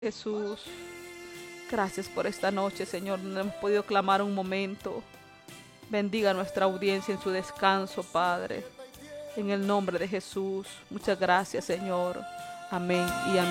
Jesús. Gracias por esta noche, Señor, donde hemos podido clamar un momento. Bendiga a nuestra audiencia en su descanso, Padre. En el nombre de Jesús. Muchas gracias, Señor. Amén y amén.